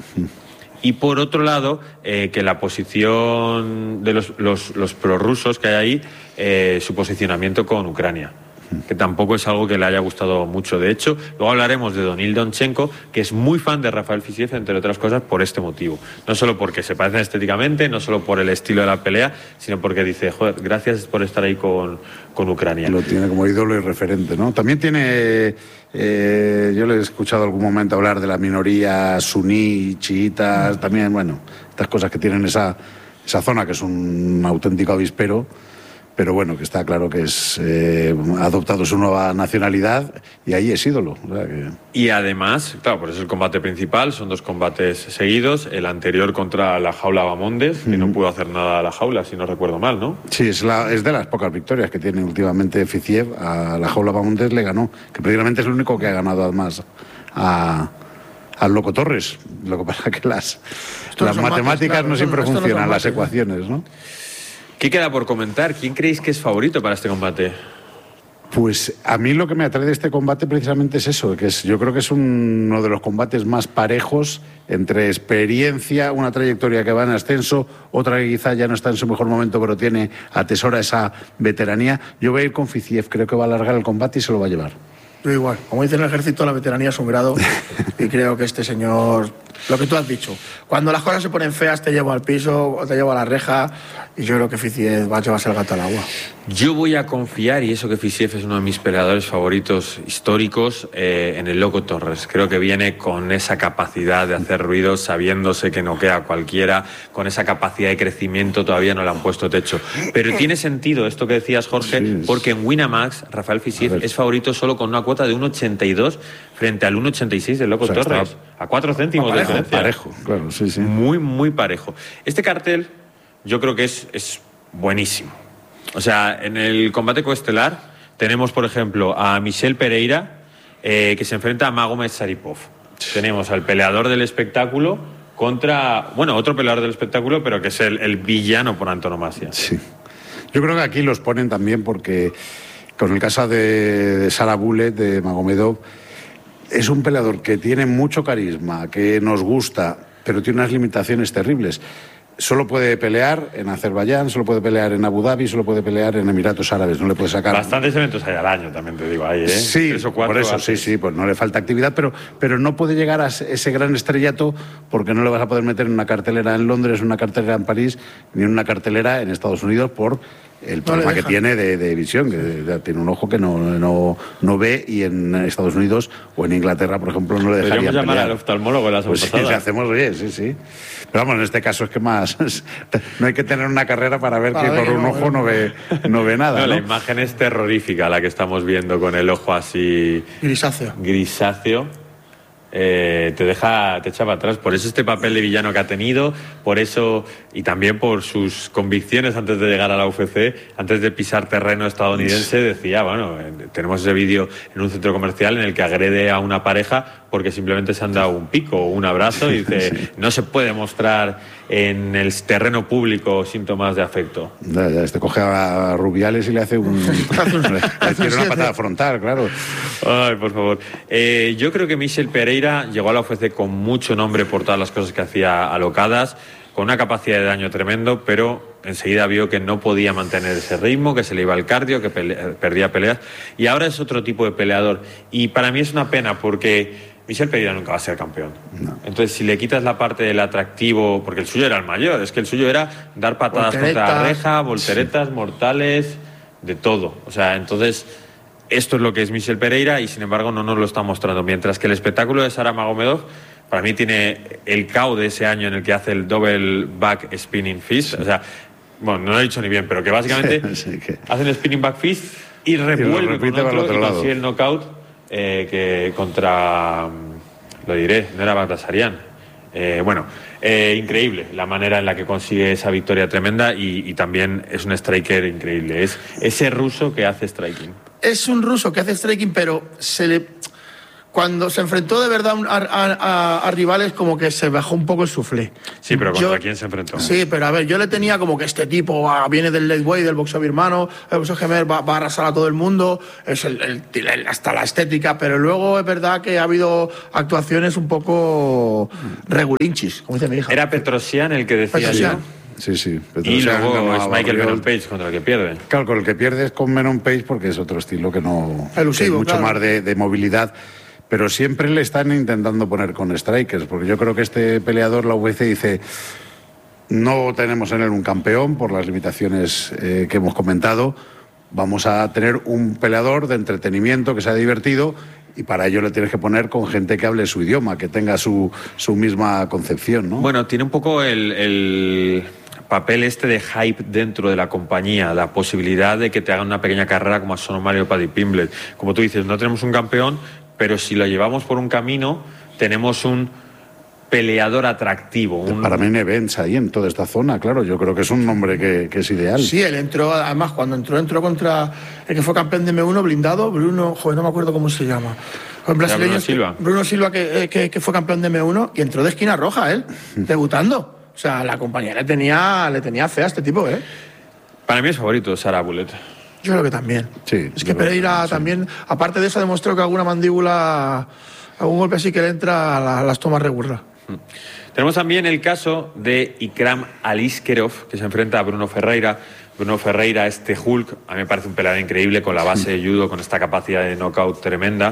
Y por otro lado, que la posición de los prorrusos que hay ahí, su posicionamiento con Ucrania, que tampoco es algo que le haya gustado mucho. De hecho, luego hablaremos de Donil Donchenko, que es muy fan de Rafael Fisiev, entre otras cosas, por este motivo. No solo porque se parecen estéticamente, no solo por el estilo de la pelea, sino porque dice, joder, gracias por estar ahí con Ucrania. Lo tiene como ídolo y referente, ¿no? También tiene... yo le he escuchado algún momento hablar de la minoría suní, chiitas, también, bueno, estas cosas que tienen esa zona, que es un auténtico avispero, pero bueno, que está claro que ha adoptado su nueva nacionalidad y ahí es ídolo. O sea que... Y además, claro, por eso el combate principal, son 2 combates seguidos, el anterior contra la Jaula Bamondes, que no pudo hacer nada a la Jaula, si no recuerdo mal, ¿no? Sí, es de las pocas victorias que tiene últimamente Fisiev. A la Jaula Bamondes le ganó, que prácticamente es el único que ha ganado además al Loco Torres. Lo que pasa es que las matemáticas no siempre funcionan, las ecuaciones, ¿no? ¿Qué queda por comentar? ¿Quién creéis que es favorito para este combate? Pues a mí lo que me atrae de este combate precisamente es eso, yo creo que es uno de los combates más parejos entre experiencia, una trayectoria que va en ascenso, otra que quizá ya no está en su mejor momento, pero atesora esa veteranía. Yo voy a ir con Fisiev, creo que va a alargar el combate y se lo va a llevar. Yo igual, como dice en el ejército, la veteranía es un grado y creo que este señor, lo que tú has dicho, cuando las cosas se ponen feas te llevo al piso o te llevo a la reja y yo creo que Fisiev va a llevarse el gato al agua. Yo voy a confiar, y eso que Fisiev es uno de mis peleadores favoritos históricos, en el Loco Torres. Creo que viene con esa capacidad de hacer ruido, sabiéndose que noquea a cualquiera, con esa capacidad de crecimiento, todavía no le han puesto techo. Pero tiene sentido esto que decías, Jorge, sí, porque en Winamax Rafael Fisiev es favorito solo con una cuota de 1,82 frente al 1,86 del Loco Torres. A 4 céntimos de diferencia. Parejo, claro, sí, sí. Muy, muy parejo. Este cartel yo creo que es buenísimo. O sea, en el combate coestelar tenemos, por ejemplo, a Michel Pereira, que se enfrenta a Magomed Sharipov. Tenemos al peleador del espectáculo contra, bueno, otro peleador del espectáculo, pero que es el villano por antonomasia. Sí. Yo creo que aquí los ponen también porque, con el caso de Sara Bullet, de Magomedov, es un peleador que tiene mucho carisma, que nos gusta, pero tiene unas limitaciones terribles. Solo puede pelear en Azerbaiyán, solo puede pelear en Abu Dhabi, solo puede pelear en Emiratos Árabes, no le puede sacar... Bastantes eventos hay al año, también te digo, ahí, ¿eh? Sí, 3 o 4 por eso, sí, pues no le falta actividad, pero no puede llegar a ese gran estrellato porque no le vas a poder meter en una cartelera en Londres, en una cartelera en París, ni en una cartelera en Estados Unidos por el problema que tiene de visión, que tiene un ojo que no ve, y en Estados Unidos o en Inglaterra, por ejemplo, no le dejarían pelear. Podríamos llamar al oftalmólogo la semana pasada. Sí, hacemos, oye, sí. Pero vamos, en este caso es que más... no hay que tener una carrera para ver que por un ojo no ve nada, ¿no? La imagen es terrorífica, la que estamos viendo con el ojo así... Grisáceo. Te echa para atrás. Por eso este papel de villano que ha tenido, por eso, y también por sus convicciones antes de llegar a la UFC, antes de pisar terreno estadounidense, decía, bueno, tenemos ese vídeo en un centro comercial en el que agrede a una pareja porque simplemente se han dado un pico o un abrazo, y dice, sí, no se puede mostrar en el terreno público síntomas de afecto. Ya, coge a Rubiales y le hace le tira una patada frontal, claro. Ay, por favor. Yo creo que Michel Pereira llegó a la UFC con mucho nombre por todas las cosas que hacía alocadas, con una capacidad de daño tremendo, pero enseguida vio que no podía mantener ese ritmo, que se le iba el cardio, que perdía peleas, y ahora es otro tipo de peleador. Y para mí es una pena porque Michel Pereira nunca va a ser campeón. No. Entonces, si le quitas la parte del atractivo, porque el suyo era el mayor, es que el suyo era dar patadas contra la reja, volteretas, sí, mortales, de todo. O sea, entonces, esto es lo que es Michel Pereira, y sin embargo no nos lo está mostrando. Mientras que el espectáculo de Sara Magomedov, para mí tiene el KO de ese año en el que hace el double back spinning fist. Sí. O sea, bueno, no lo he dicho ni bien, pero que básicamente hace el spinning back fist y revuelve con otro y consigue el knockout. Que contra, lo diré, no era Bagdasarian. Increíble la manera en la que consigue esa victoria tremenda, y también es un striker increíble. Es ese ruso que hace striking. Es un ruso que hace striking, pero cuando se enfrentó de verdad a rivales, como que se bajó un poco el suflé. Sí, pero ¿contra quién se enfrentó? Sí, pero a ver, yo le tenía como que este tipo viene del lightweight, del boxeo birmano, el boxeo gemer, va a arrasar a todo el mundo, es hasta la estética, pero luego es verdad que ha habido actuaciones un poco regulinchis, como dice mi hija. Era Petrosyan el que decía Petrosyan. Sí, sí. Y luego es Michael Venom Page contra el que pierde. Claro, con el que pierde es con Venom Page porque es otro estilo que no... Elusivo, que mucho claro. más de movilidad. Pero siempre le están intentando poner con strikers, porque yo creo que este peleador, la UFC dice, no tenemos en él un campeón por las limitaciones que hemos comentado, vamos a tener un peleador de entretenimiento que sea divertido y para ello le tienes que poner con gente que hable su idioma, que tenga su misma concepción, ¿no? Bueno, tiene un poco el papel este de hype dentro de la compañía, la posibilidad de que te hagan una pequeña carrera como a Sean O'Malley o Paddy Pimblett. Como tú dices, no tenemos un campeón, pero si lo llevamos por un camino, tenemos un peleador atractivo. Para mí Events ahí en toda esta zona, claro, yo creo que es un nombre que es ideal. Sí, él entró, además cuando entró contra el que fue campeón de M1 blindado, Bruno, joder, no me acuerdo cómo se llama. El brasileño, Bruno Silva que fue campeón de M1 y entró de esquina roja él, debutando. O sea, la compañía le tenía fea a este tipo, ¿eh? Para mí es favorito Sarah Bullet. Yo creo que también. Sí, es que Pereira también, aparte de eso, demostró que alguna mandíbula, algún golpe sí que le entra, las toma regular. Tenemos también el caso de Ikram Aliskerov, que se enfrenta a Bruno Ferreira. Bruno Ferreira, este Hulk, a mí me parece un peleador increíble, con la base de judo, con esta capacidad de knockout tremenda.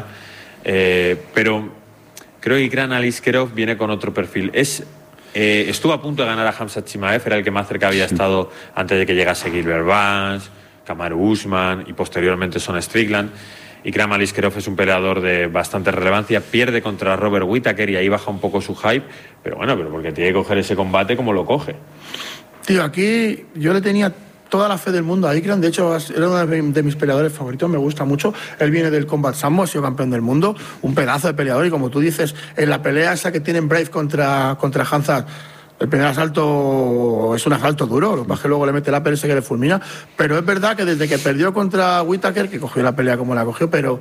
Pero creo que Ikram Aliskerov viene con otro perfil. Estuvo a punto de ganar a Khamzat Chimaev, era el que más cerca había estado antes de que llegase Gilbert Burns, Kamaru Usman y posteriormente Son Strickland. Ikram Aliskerov es un peleador de bastante relevancia, pierde contra Robert Whittaker y ahí baja un poco su hype, pero porque tiene que coger ese combate como lo coge. Tío, aquí yo le tenía toda la fe del mundo a Ikram, de hecho era uno de mis peleadores favoritos, me gusta mucho. Él viene del Combat Sambo, ha sido campeón del mundo, un pedazo de peleador, y como tú dices, en la pelea esa que tienen Brave contra Khamzat, el primer asalto es un asalto duro, lo que pasa es que luego le mete la pelea que le fulmina, pero es verdad que desde que perdió contra Whittaker, que cogió la pelea como la cogió, pero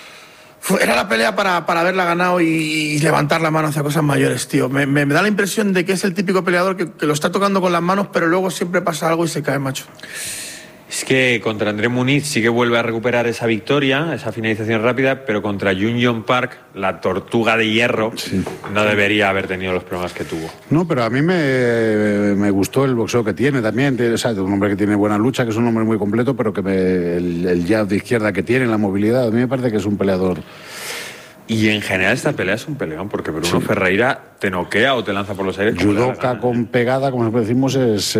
era la pelea para haberla ganado y levantar la mano hacia cosas mayores, tío. Me da la impresión de que es el típico peleador que lo está tocando con las manos, pero luego siempre pasa algo y se cae, macho. Es que contra André Muniz sí que vuelve a recuperar esa victoria, esa finalización rápida, pero contra Jun Park, la tortuga de hierro, sí, no debería haber tenido los problemas que tuvo. No, pero a mí me gustó el boxeo que tiene también. O sea, un hombre que tiene buena lucha, que es un hombre muy completo, pero que el jab de izquierda que tiene, la movilidad, a mí me parece que es un peleador. Y en general esta pelea es un peleón, porque Bruno Ferreira te noquea o te lanza por los aires. Judoka con pegada, como siempre decimos, es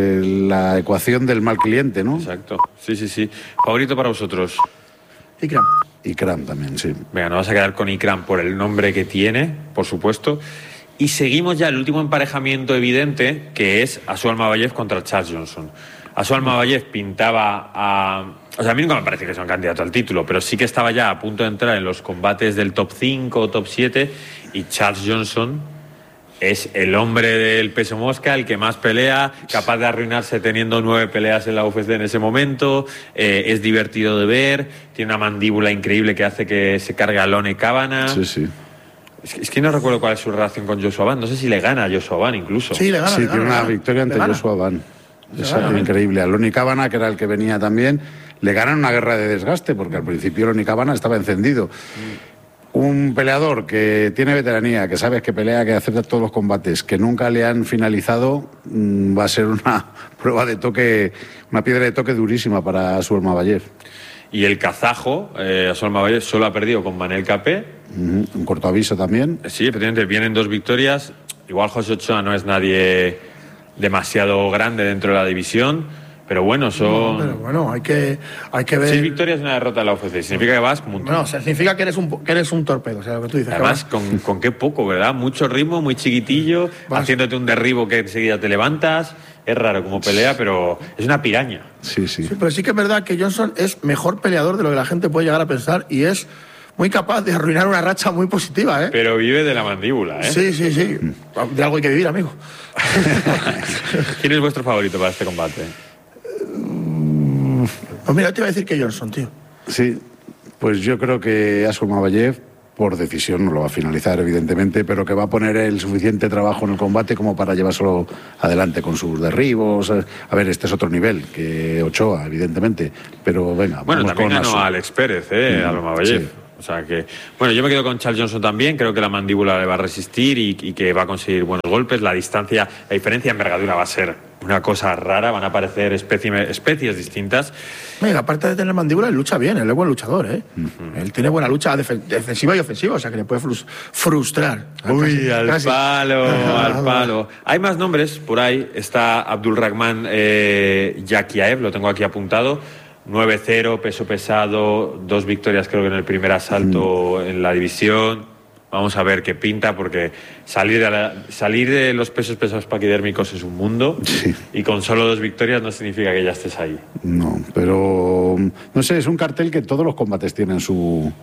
la ecuación del mal cliente, ¿no? Exacto, sí. ¿Favorito para vosotros? Ikram. Ikram también, sí. Venga, nos vas a quedar con Ikram por el nombre que tiene, por supuesto. Y seguimos ya el último emparejamiento evidente, que es Asu Almavayev contra Charles Johnson. Asu Almavayev pintaba a... O sea, a mí nunca me parece que sea un candidato al título, pero sí que estaba ya a punto de entrar en los combates del top 5 o top 7, y Charles Johnson es el hombre del peso mosca, el que más pelea, capaz de arruinarse teniendo 9 peleas en la UFC en ese momento, es divertido de ver, tiene una mandíbula increíble que hace que se cargue a Lone Kavanagh. Sí. Es que no recuerdo cuál es su relación con Joshua Van, no sé si le gana a Joshua Van incluso. Sí, le gana. Sí, tiene una victoria ante Joshua Van. Es increíble. A Lone Kavanagh, que era el que venía también, le ganan una guerra de desgaste, porque al principio Lone Kavanagh estaba encendido. Un peleador que tiene veteranía, que sabes que pelea, que acepta todos los combates, que nunca le han finalizado, va a ser una prueba de toque, una piedra de toque durísima para Asu Almavayev. Y el kazajo, Asu Almavayev, solo ha perdido con Manel Capé. Un corto aviso también. Sí, efectivamente, vienen 2 victorias. Igual José Ochoa no es nadie demasiado grande dentro de la división, pero bueno, son... No, pero bueno, hay que ver... 6 victorias y una derrota en la UFC. Significa que vas como un... No, significa que eres un torpedo, o sea, lo que tú dices. Además, con qué poco, ¿verdad? Mucho ritmo, muy chiquitillo, haciéndote un derribo que enseguida te levantas. Es raro como pelea, pero es una piraña. Sí. Pero sí que es verdad que Johnson es mejor peleador de lo que la gente puede llegar a pensar y es muy capaz de arruinar una racha muy positiva, ¿eh? Pero vive de la mandíbula, ¿eh? Sí. De algo hay que vivir, amigo. ¿Quién es vuestro favorito para este combate? Pues mira, te iba a decir que Johnson, tío. Sí, pues yo creo que Asu Almavayev, por decisión, no lo va a finalizar evidentemente, pero que va a poner el suficiente trabajo en el combate como para llevárselo adelante con sus derribos. A ver, este es otro nivel que Ochoa, evidentemente, pero venga. Bueno, vamos también con ganó a Alex Pérez, a Lomavallev. Sí. O sea que, bueno, yo me quedo con Charles Johnson también, creo que la mandíbula le va a resistir y que va a conseguir buenos golpes. La distancia, la diferencia de envergadura va a ser una cosa rara, van a aparecer especies distintas. Venga, aparte de tener mandíbula, él lucha bien, él es buen luchador, ¿eh? Él tiene buena lucha defensiva y ofensiva, o sea que le puede frustrar. Uy, al palo. Hay más nombres por ahí, está Abdulrahman Yakiaev, lo tengo aquí apuntado. 9-0, peso pesado, 2 victorias creo que en el primer asalto en la división. Vamos a ver qué pinta, porque salir de los pesos pesados paquidérmicos es un mundo, sí. Y con solo 2 victorias no significa que ya estés ahí. No, pero no sé, es un cartel que todos los combates tienen su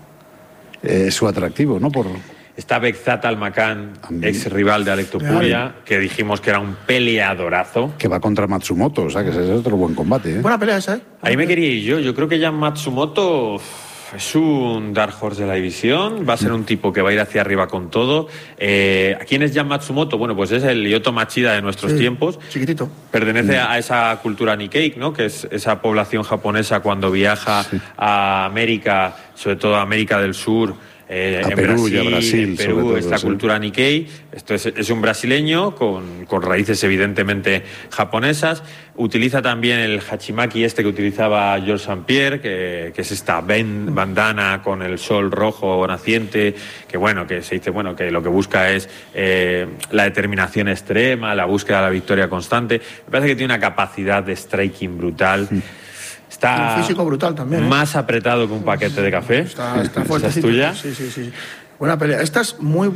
atractivo, ¿no? Está Bekzat Almakán, ex rival de Alec Topuria, que dijimos que era un peleadorazo. Que va contra Matsumoto, o sea que ese es otro buen combate, ¿eh? Buena pelea esa, ¿eh? Ahí me quería ir yo creo que ya Matsumoto es un Dark Horse de la división, va a ser un tipo que va a ir hacia arriba con todo. ¿Quién es Jan Matsumoto? Bueno, pues es el Lyoto Machida de nuestros tiempos. Chiquitito. Pertenece a esa cultura Nikkei, ¿no? Que es esa población japonesa cuando viaja a América, sobre todo a América del Sur, en Perú Brasil, y a Brasil, en Perú, sobre todo, esta cultura Nikkei. Esto es un brasileño con raíces evidentemente japonesas. Utiliza también el hachimaki que utilizaba Georges St-Pierre, que es esta bandana con el sol rojo naciente, que bueno, que se dice que lo que busca es la determinación extrema, la búsqueda de la victoria constante. Me parece que tiene una capacidad de striking brutal. Está un físico brutal también, ¿eh? Más apretado que un paquete de café. Está fuerte. ¿Esta es tuya? Sí. Buena pelea. Esta es muy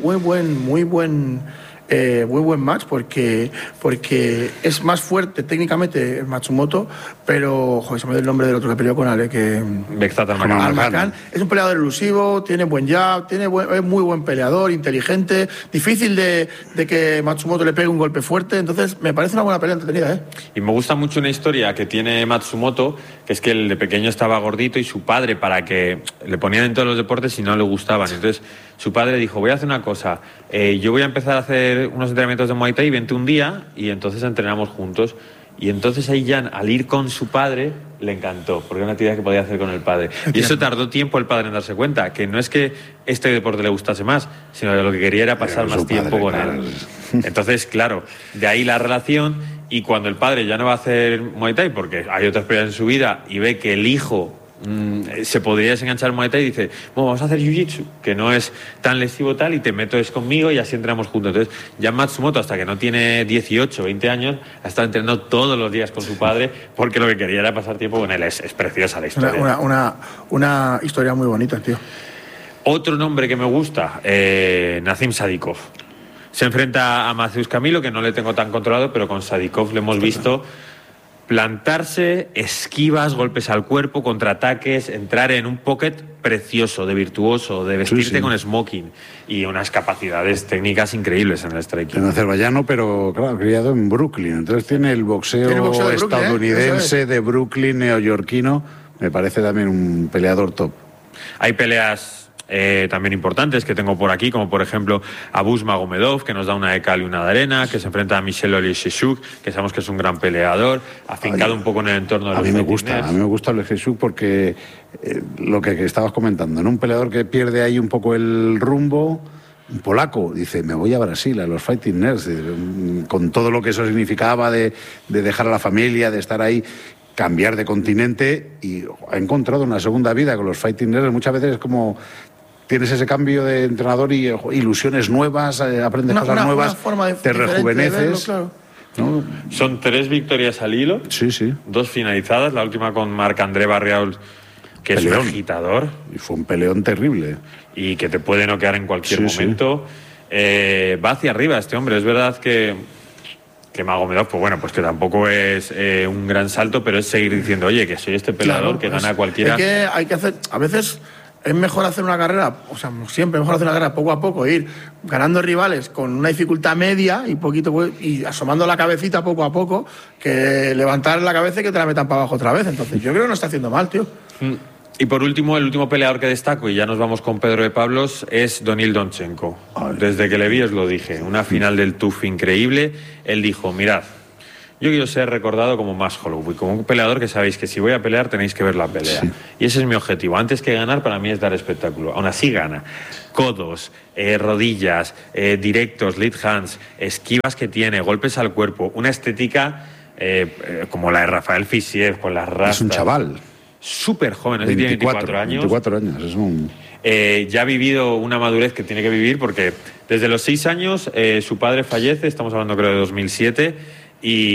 buen match porque es más fuerte técnicamente Matsumoto, pero se me dio el nombre del otro que peleó con Ale, que Bekzat Almakán. Es un peleador elusivo, tiene buen jab, es muy buen peleador, inteligente, difícil de que Matsumoto le pegue un golpe fuerte, entonces me parece una buena pelea entretenida, ¿eh? Y me gusta mucho una historia que tiene Matsumoto, que es que él de pequeño estaba gordito y su padre, para que le ponían en todos los deportes y no le gustaban, entonces su padre dijo, voy a hacer una cosa, yo voy a empezar a hacer unos entrenamientos de Muay Thai, vente un día y entonces entrenamos juntos. Y entonces ahí Jan, al ir con su padre, le encantó, porque era una actividad que podía hacer con el padre. Y eso tardó tiempo el padre en darse cuenta, que no es que este deporte le gustase más, sino que lo que quería era pasar más tiempo con él. Entonces, claro, de ahí la relación, y cuando el padre ya no va a hacer Muay Thai, porque hay otras peleas en su vida, y ve que el hijo se podría desenganchar el Muay Thai y dice, bueno, vamos a hacer Jiu-Jitsu, que no es tan lesivo tal, y te metes conmigo y así entrenamos juntos. Entonces, ya Matsumoto, hasta que no tiene 18, 20 años, ha estado entrenando todos los días con su padre, porque lo que quería era pasar tiempo con él. Es preciosa la historia. Una historia muy bonita, tío. Otro nombre que me gusta, Nazim Sadikov. Se enfrenta a Mateusz Camilo, que no le tengo tan controlado, pero con Sadikov le hemos visto plantarse, esquivas, golpes al cuerpo, contraataques, entrar en un pocket precioso, de virtuoso, de vestirte con smoking, y unas capacidades técnicas increíbles en el striking. En azerbaiyano, pero claro, criado en Brooklyn. Entonces tiene el boxeo de estadounidense, de Brooklyn, neoyorquino. Me parece también un peleador top. Hay peleas también importantes que tengo por aquí, como por ejemplo Abus Magomedov, que nos da una de cal y una de arena, que se enfrenta a Michel Oleshchuk, que sabemos que es un gran peleador, afincado un poco en el entorno de los A mí me gusta Oleshchuk porque lo que estabas comentando, ¿no? Un peleador que pierde ahí un poco el rumbo. Un polaco dice, me voy a Brasil, a los Fighting Nerds, con todo lo que eso significaba de dejar a la familia, de estar ahí, cambiar de continente, y ha encontrado una segunda vida con los Fighting Nerds. Muchas veces es como tienes ese cambio de entrenador y ilusiones nuevas, aprendes cosas nuevas, te rejuveneces. Verlo, claro. ¿No? Son 3 victorias al hilo, Sí. 2 finalizadas, la última con Marc-André Barriault, que es un agitador. Y fue un peleón terrible. Y que te puede noquear en cualquier momento. Va hacia arriba este hombre. Es verdad que Magomedov, pues bueno, pues que tampoco es un gran salto, pero es seguir diciendo, oye, que soy este peleador que gana a cualquiera. Hay que hacer, a veces es mejor hacer una carrera, o sea, siempre es mejor hacer una carrera poco a poco, ir ganando rivales con una dificultad media y asomando la cabecita poco a poco, que levantar la cabeza y que te la metan para abajo otra vez. Entonces, yo creo que no está haciendo mal, tío. Y por último, el último peleador que destaco, y ya nos vamos con Pedro de Pablos, es Donil Donchenko. Desde que le vi os lo dije, una final del TUF increíble. Él dijo, mirad, yo quiero ser recordado como Max Holloway, como un peleador que sabéis que si voy a pelear tenéis que ver la pelea. Sí. Y ese es mi objetivo. Antes que ganar, para mí es dar espectáculo. Aún así gana. Codos, rodillas, directos, lead hands, esquivas que tiene, golpes al cuerpo, una estética como la de Rafael Fiziev, con las rastas. Es un chaval. Súper joven, tiene 24 años. 24 años, es un... ya ha vivido una madurez que tiene que vivir porque desde los 6 años su padre fallece, estamos hablando creo de 2007,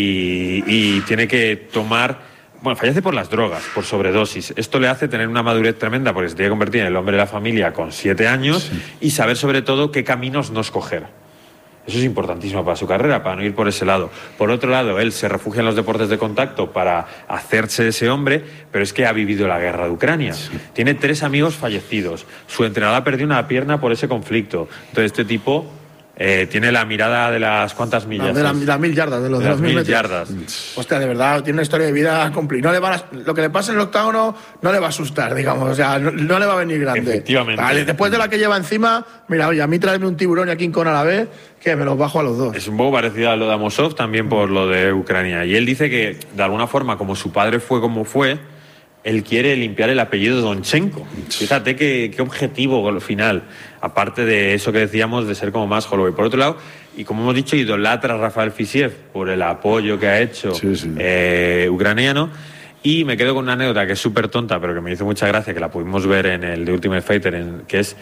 y tiene que tomar... Bueno, fallece por las drogas, por sobredosis. Esto le hace tener una madurez tremenda porque se tiene que convertir en el hombre de la familia con 7 años y saber sobre todo qué caminos no escoger. Eso es importantísimo para su carrera, para no ir por ese lado. Por otro lado, él se refugia en los deportes de contacto para hacerse ese hombre, pero es que ha vivido la guerra de Ucrania. Tiene 3 amigos fallecidos. Su entrenador ha perdido una pierna por ese conflicto. Entonces, este tipo tiene la mirada de las cuántas millas. De las 1000 yardas, de los 1000 yardas. Hostia, de verdad, tiene una historia de vida complicada. No lo que le pasa en el octágono no le va a asustar, digamos. O sea, no le va a venir grande. Efectivamente. Vale, después de la que lleva encima, mira, oye, a mí traerme un tiburón y a King Kong a la vez, que me los bajo a los dos. Es un poco parecido a lo de Amosov, también por lo de Ucrania. Y él dice que, de alguna forma, como su padre fue como fue, él quiere limpiar el apellido de Donchenko. Fíjate qué objetivo al final, aparte de eso que decíamos de ser como más Holloway. Por otro lado, y como hemos dicho, idolatra a Rafael Fiziev por el apoyo que ha hecho ucraniano. Y me quedo con una anécdota que es súper tonta, pero que me hizo mucha gracia, que la pudimos ver en el The Ultimate Fighter, que es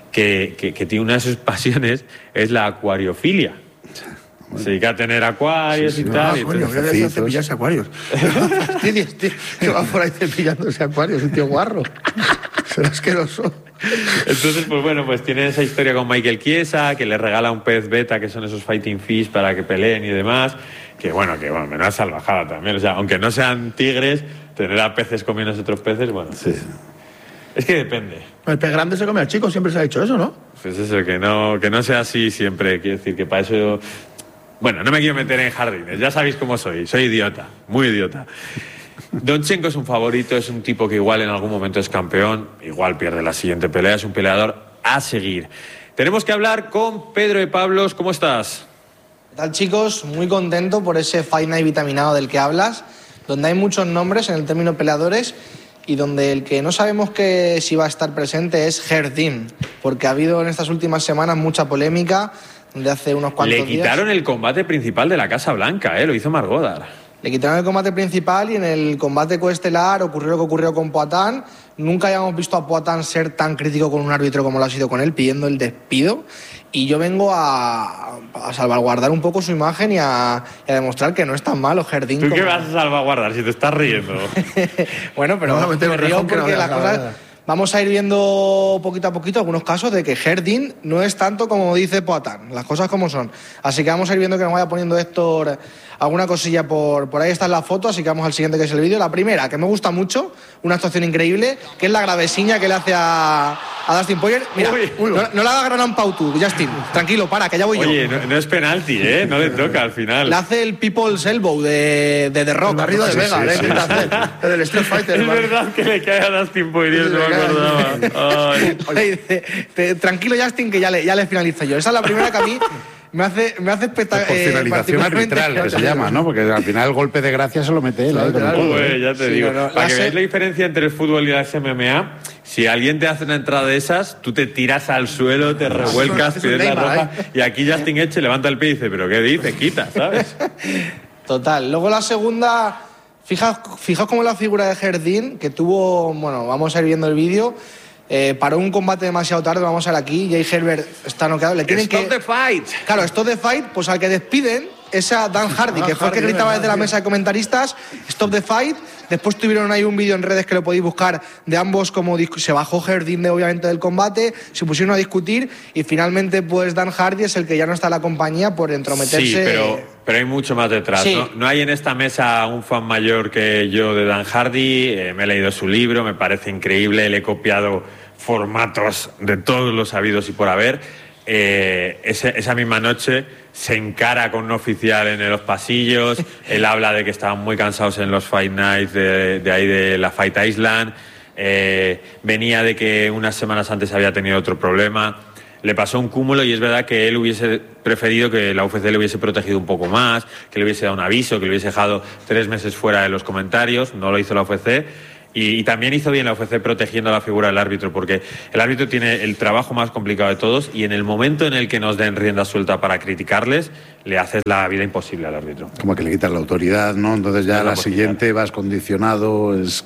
que tiene una de sus pasiones, es la acuariofilia. Bueno. Se dedica a tener acuarios y tal. Coño, voy a decir cepillarse acuarios. Fastidies, tío. Que va por ahí cepillándose acuarios, un tío guarro. Será asqueroso. Entonces, pues bueno, pues tiene esa historia con Michael Chiesa, que le regala un pez beta, que son esos fighting fish para que peleen y demás. Que bueno, menuda salvajada también. O sea, aunque no sean tigres, tener a peces comiendo otros peces, bueno. Sí. Es que depende. El pez grande se come al chico, siempre se ha dicho eso, ¿no? Pues eso, que no sea así siempre. Quiero decir que para eso... Bueno, no me quiero meter en jardines, ya sabéis cómo soy idiota, muy idiota. Donchenko es un favorito, es un tipo que igual en algún momento es campeón, igual pierde la siguiente pelea, es un peleador a seguir. Tenemos que hablar con Pedro de Pablos, ¿cómo estás? ¿Qué tal, chicos? Muy contento por ese Fight Night vitaminado del que hablas, donde hay muchos nombres en el término peleadores y donde el que no sabemos que si va a estar presente es Herdin, porque ha habido en estas últimas semanas mucha polémica de hace unos cuantos días. Le quitaron el combate principal de la Casa Blanca, lo hizo Mark Goddard. Le quitaron el combate principal y en el combate coestelar ocurrió lo que ocurrió con Poatan. Nunca habíamos visto a Poatan ser tan crítico con un árbitro como lo ha sido con él, pidiendo el despido. Y yo vengo a salvaguardar un poco su imagen y a demostrar que no es tan malo Herdin. ¿Tú qué vas a salvaguardar si te estás riendo? Bueno, pero no, me río porque las cosas... Vamos a ir viendo poquito a poquito algunos casos de que Herdin no es tanto como dice Poatan, las cosas como son. Así que vamos a ir viendo que nos vaya poniendo Héctor alguna cosilla por ahí. Está en la foto, así que vamos al siguiente, que es el vídeo. La primera, que me gusta mucho, una actuación increíble, que es la gravesiña que le hace a Dustin Poirier. Mira, no le haga gran pau tú, Justin. Tranquilo, para, que ya voy yo. Oye, no es penalti, no le toca al final. Le hace el People's Elbow de The Rock. El barrido de Vega, el del Street Fighter. Es verdad que le cae a Dustin Poirier, no me acordaba. Tranquilo, Justin, que ya le finalizo yo. Esa es la primera que a mí me hace espectacular. Por finalización arbitral, que se llama, ¿no? Porque al final el golpe de gracia se lo mete él. Ya te digo. Para que veáis la diferencia entre el fútbol y las MMA, si alguien te hace una entrada de esas, tú te tiras al suelo, te revuelcas, pides la roja, y aquí Justin Eche levanta el pie y dice, ¿pero qué dices? Quita, ¿sabes? Total. Luego la segunda, fijaos cómo la figura de Herdin, que tuvo, bueno, vamos a ir viendo el vídeo, paró un combate demasiado tarde, vamos a ver aquí, Jay Herbert está noqueado, le tienen Stop the fight. Claro, stop the fight, pues al que despiden es a Dan Hardy, que fue el que gritaba desde la mesa de comentaristas, stop the fight. Después tuvieron ahí un vídeo en redes que lo podéis buscar de ambos, como se bajó Herdin obviamente del combate, se pusieron a discutir y finalmente pues Dan Hardy es el que ya no está en la compañía por entrometerse. Sí, pero hay mucho más detrás. Sí. No hay en esta mesa un fan mayor que yo de Dan Hardy, me he leído su libro, me parece increíble, le he copiado formatos de todos los habidos y por haber. Esa misma noche se encara con un oficial en los pasillos. Él habla de que estaban muy cansados en los Fight Nights de ahí de la Fight Island. venía de que unas semanas antes había tenido otro problema. Le pasó un cúmulo y es verdad que él hubiese preferido que la UFC le hubiese protegido un poco más, que le hubiese dado un aviso, que le hubiese dejado 3 meses fuera de los comentarios. No lo hizo la UFC. Y también hizo bien la UFC protegiendo a la figura del árbitro, porque el árbitro tiene el trabajo más complicado de todos y en el momento en el que nos den rienda suelta para criticarles, le haces la vida imposible al árbitro. Como que le quitas la autoridad, ¿no? Entonces ya la siguiente vas condicionado, es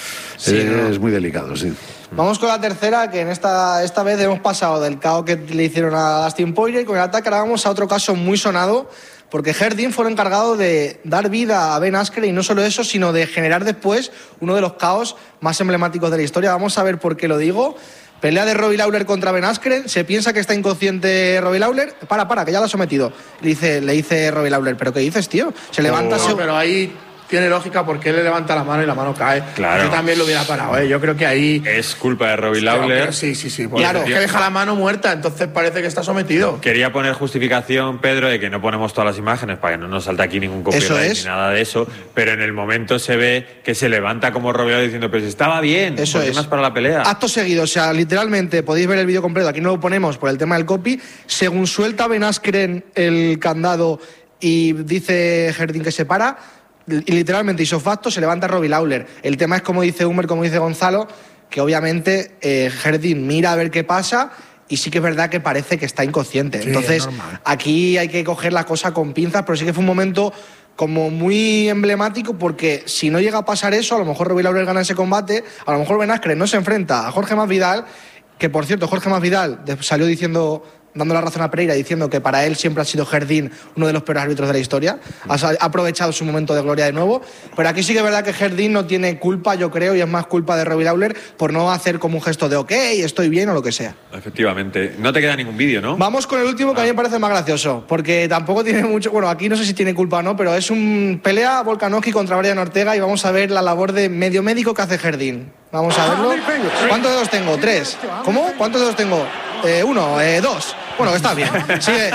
muy delicado, sí. Vamos con la tercera, que en esta vez hemos pasado del KO que le hicieron a Dustin Poirier con el ataque. Ahora vamos a otro caso muy sonado, porque Herr fue el encargado de dar vida a Ben Askren y no solo eso, sino de generar después uno de los KOs más emblemáticos de la historia. Vamos a ver por qué lo digo. Pelea de Robbie Lawler contra Ben Askren. Se piensa que está inconsciente Robbie Lawler. Para, que ya lo ha sometido. Le dice Robbie Lawler, ¿pero qué dices, tío? Se levanta... Pero ahí... tiene lógica porque él le levanta la mano y la mano cae. Claro. Yo también lo hubiera parado, ¿eh? Yo creo que ahí... Es culpa de Robbie Lawler. Sí. Claro, que deja la mano muerta, entonces parece que está sometido. Quería poner justificación, Pedro, de que no ponemos todas las imágenes para que no nos salte aquí ningún copyright ni nada de eso, pero en el momento se ve que se levanta como Robbie Lawler diciendo, pero si estaba bien, eso es. Más para la pelea. Acto seguido, o sea, literalmente, podéis ver el vídeo completo, aquí no lo ponemos por el tema del copy, según suelta Ben Askren el candado y dice Herdin que se para, y literalmente, hizo facto, se levanta Robbie Lawler. El tema es, como dice Humer, como dice Gonzalo, que obviamente Herdin mira a ver qué pasa y sí que es verdad que parece que está inconsciente. Sí, entonces, aquí hay que coger la cosa con pinzas, pero sí que fue un momento como muy emblemático, porque si no llega a pasar eso, a lo mejor Robbie Lawler gana ese combate, a lo mejor Ben Askren no se enfrenta a Jorge Masvidal, que por cierto, Jorge Masvidal salió dando la razón a Pereira, diciendo que para él siempre ha sido Herdin uno de los peores árbitros de la historia. Ha aprovechado su momento de gloria de nuevo. Pero aquí sí que es verdad que Herdin no tiene culpa, yo creo, y es más culpa de Robbie Lawler por no hacer como un gesto de ok, estoy bien o lo que sea. Efectivamente. No te queda ningún vídeo, ¿no? Vamos con el último, que a mí me parece más gracioso, porque tampoco tiene mucho... Bueno, aquí no sé si tiene culpa o no, pero es un pelea Volkanovski contra Brian Ortega y vamos a ver la labor de medio médico que hace Herdin. Vamos a verlo. ¿Cuántos dedos tengo? 3. ¿Cómo? ¿Cuántos dedos tengo? 1, 2. Bueno, está bien. Sigue.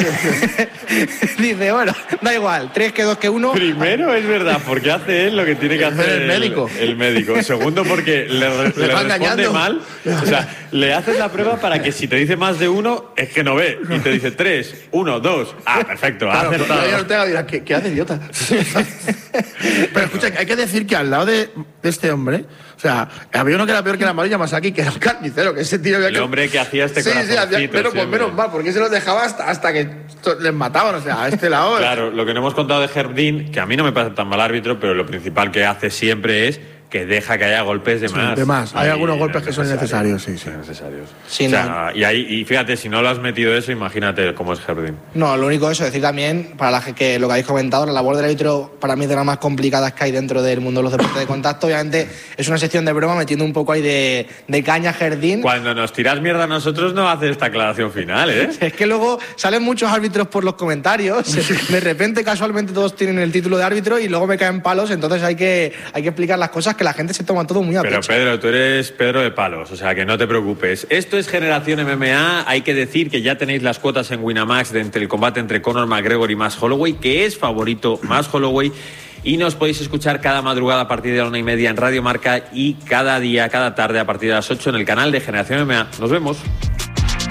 Dice, bueno, da igual. 3 que 2 que 1. Primero, es verdad, porque hace él lo que tiene que hacer el médico. El médico. Segundo, porque le responde mal. O sea, le haces la prueba para que si te dice más de 1, es que no ve. Y te dice 3, 1, 2. Ah, perfecto. Ha acertado. Claro, Ortega dirá, ¿qué hace, idiota? Pero escucha, hay que decir que al lado de este hombre, o sea, había uno que era peor que la amarilla Masaki, que era un carnicero, que ese tío... El hombre que hacía este corazoncito. Pero pues menos mal, porque se los dejaba hasta que les mataban, o sea, a este lado... Claro, lo que no hemos contado de Herdin, que a mí no me parece tan mal árbitro, pero lo principal que hace siempre es que deja que haya golpes de más. De más. Hay algunos golpes que son innecesarios, sí. Necesarios. Sí, o sea, y fíjate, si no lo has metido eso, imagínate cómo es Herdin. No, lo único eso, decir también, para lo que habéis comentado, la labor del árbitro para mí es de las más complicadas que hay dentro del mundo de los deportes de contacto. Obviamente es una sección de broma metiendo un poco ahí de caña a Herdin. Cuando nos tiras mierda a nosotros no haces esta aclaración final, ¿eh? Es que luego salen muchos árbitros por los comentarios, de repente casualmente todos tienen el título de árbitro y luego me caen palos, entonces hay que explicar las cosas, que la gente se toma todo muy a pecho. Pero Pedro, tú eres Pedro de palos, o sea que no te preocupes. Esto es Generación MMA. Hay que decir que ya tenéis las cuotas en Winamax entre el combate entre Conor McGregor y Max Holloway, que es favorito Max Holloway. Y nos podéis escuchar cada madrugada a partir de la 1:30 en Radio Marca y cada día, cada tarde a partir de las 8 en el canal de Generación MMA. Nos vemos.